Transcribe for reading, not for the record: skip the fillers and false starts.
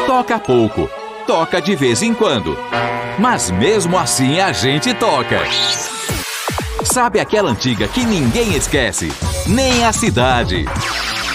Toca pouco, toca de vez em quando, mas mesmo assim a gente toca. Sabe aquela antiga que ninguém esquece? Nem a cidade.